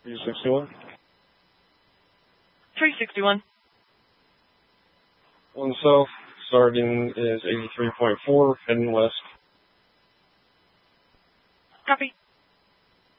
361. 361. On south, starting is 83.4, heading west. Copy.